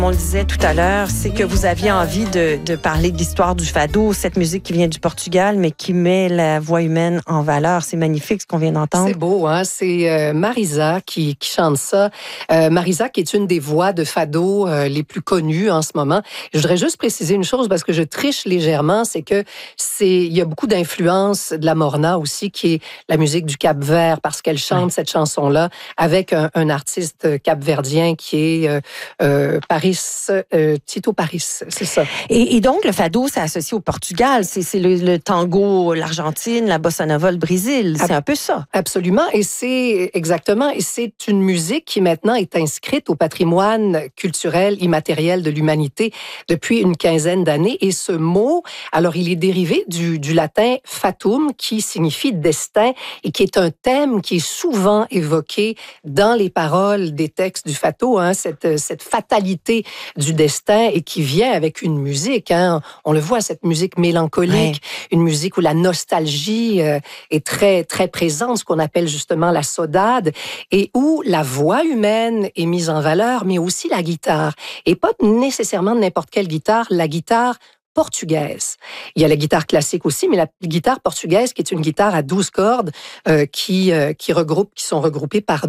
On le disait tout à l'heure, c'est que vous aviez envie de parler de l'histoire du fado, cette musique qui vient du Portugal, mais qui met la voix humaine en valeur. C'est magnifique ce qu'on vient d'entendre. C'est beau, hein? C'est Marisa qui chante ça. Marisa qui est une des voix de fado les plus connues en ce moment. Je voudrais juste préciser une chose parce que je triche légèrement, c'est que il y a beaucoup d'influence de la morna aussi, qui est la musique du Cap-Vert, parce qu'elle chante cette chanson-là avec un artiste capverdien qui est Tito Paris, c'est ça. Et donc, le fado, c'est associé au Portugal. C'est le tango, l'Argentine, la bossa nova, le Brésil. C'est un peu ça. Absolument. Et c'est une musique qui maintenant est inscrite au patrimoine culturel immatériel de l'humanité depuis une quinzaine d'années. Et ce mot, alors il est dérivé du latin fatum, qui signifie destin et qui est un thème qui est souvent évoqué dans les paroles des textes du fado, hein, cette fatalité du destin et qui vient avec une musique. Hein. On le voit, cette musique mélancolique, une musique où la nostalgie est très, très présente, ce qu'on appelle justement la saudade, et où la voix humaine est mise en valeur, mais aussi la guitare. Et pas nécessairement n'importe quelle guitare, la guitare portugaise. Il y a la guitare classique aussi, mais la guitare portugaise qui est une guitare à 12 cordes qui sont regroupées par